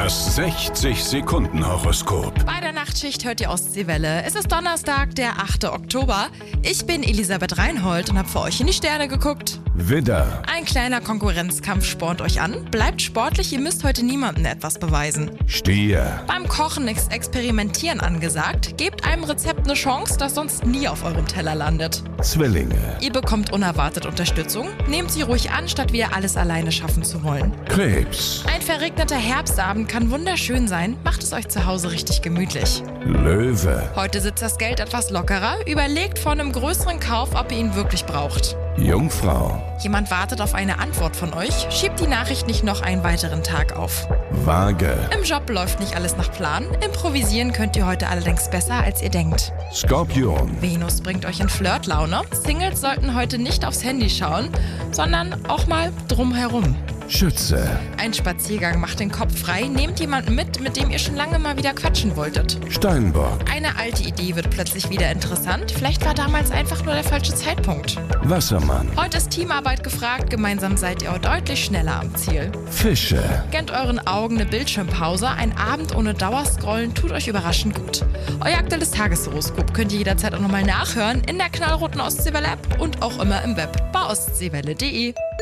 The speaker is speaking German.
Das 60-Sekunden-Horoskop. Bei der Nachtschicht hört die Ostseewelle. Es ist Donnerstag, der 8. Oktober. Ich bin Elisabeth Reinhold und habe für euch in die Sterne geguckt. Widder, Ein kleiner Konkurrenzkampf spornt euch an. Bleibt sportlich, ihr müsst heute niemandem etwas beweisen. Stier, Beim Kochen ist Experimentieren angesagt. Gebt einem Rezept eine Chance, das sonst nie auf eurem Teller landet. Zwillinge, Ihr bekommt unerwartet Unterstützung. Nehmt sie ruhig an, statt wieder alles alleine schaffen zu wollen. Krebs, Ein verregneter Herbstabend kann wunderschön sein. Macht es euch zu Hause richtig gemütlich. Löwe, Heute sitzt das Geld etwas lockerer. Überlegt vor einem größeren Kauf, ob ihr ihn wirklich braucht. Jungfrau, Jemand wartet auf eine Antwort von euch. Schiebt die Nachricht nicht noch einen weiteren Tag auf. Waage, Im Job läuft nicht alles nach Plan. Improvisieren könnt ihr heute allerdings besser, als ihr denkt. Skorpion, Venus bringt euch in Flirtlaune. Singles sollten heute nicht aufs Handy schauen, sondern auch mal drumherum. Schütze, Ein Spaziergang macht den Kopf frei. Nehmt jemanden mit dem ihr schon lange mal wieder quatschen wolltet. Steinbock, Eine alte Idee wird plötzlich wieder interessant. Vielleicht war damals einfach nur der falsche Zeitpunkt. Wassermann, Heute ist Teamarbeit gefragt. Gemeinsam seid ihr deutlich schneller am Ziel. Fische. Gönnt euren Augen eine Bildschirmpause. Ein Abend ohne Dauerscrollen tut euch überraschend gut. Euer aktuelles Tageshoroskop könnt ihr jederzeit auch nochmal nachhören in der knallroten Ostseewelle-App und auch immer im Web bei ostseewelle.de.